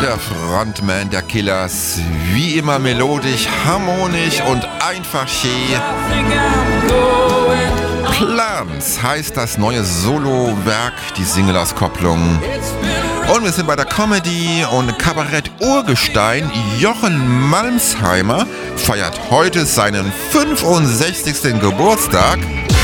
Der Frontman der Killers, wie immer melodisch, harmonisch und einfach schön. Plans heißt das neue Solowerk, die Single-Auskopplung. Und wir sind bei der Comedy- und Kabarett-Urgestein. Jochen Malmsheimer feiert heute seinen 65. Geburtstag.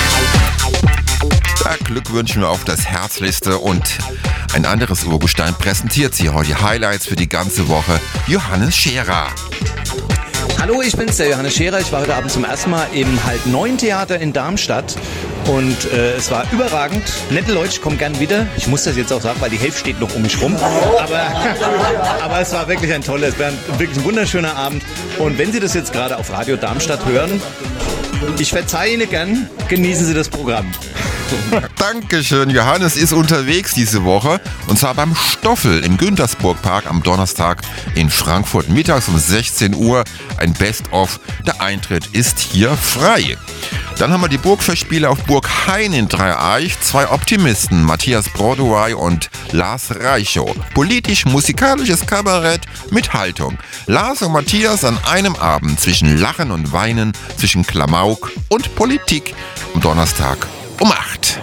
Da Glückwünschen wir auf das Herzlichste und ein anderes Urgestein präsentiert sie heute. Die Highlights für die ganze Woche. Johannes Scherer. Hallo, ich bin's, der Johannes Scherer. Ich war heute Abend zum ersten Mal im Halt-9-Theater in Darmstadt und es war überragend. Nette Leute, ich komme gern wieder. Ich muss das jetzt auch sagen, weil die Hälfte steht noch um mich rum. Aber es war wirklich ein tolles, wirklich ein wunderschöner Abend. Und wenn Sie das jetzt gerade auf Radio Darmstadt hören, ich verzeihe Ihnen gern, genießen Sie das Programm. Dankeschön. Johannes ist unterwegs diese Woche und zwar beim Stoffel im Güntersburg-Park am Donnerstag in Frankfurt. Mittags um 16 Uhr ein Best-of. Der Eintritt ist hier frei. Dann haben wir die Burgfestspiele auf Burg Hain in Dreieich. Zwei Optimisten, Matthias Brodoway und Lars Reichow. Politisch-musikalisches Kabarett mit Haltung. Lars und Matthias an einem Abend zwischen Lachen und Weinen, zwischen Klamauk und Politik am Donnerstag um 8.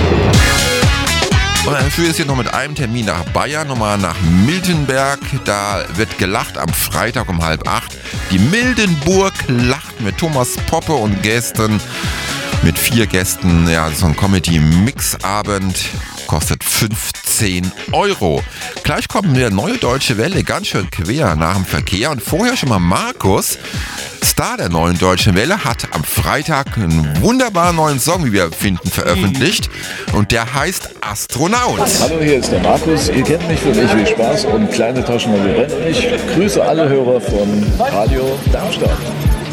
Und dann führe ich es hier noch mit einem Termin nach Bayern, nochmal nach Miltenberg. Da wird gelacht am Freitag um 7:30. Die Mildenburg lacht mit Thomas Poppe und Gästen. Mit 4 Gästen, ja, so ein Comedy-Mix-Abend. Kostet 15 €. Gleich kommt eine neue Deutsche Welle, ganz schön quer nach dem Verkehr. Und vorher schon mal Markus, Star der neuen Deutschen Welle, hat am Freitag einen wunderbaren neuen Song, wie wir finden, veröffentlicht. Und der heißt Astronaut. Hallo, hier ist der Markus. Ihr kennt mich von Ich will Spaß und kleine Taschenmodelle. Ich grüße alle Hörer von Radio Darmstadt.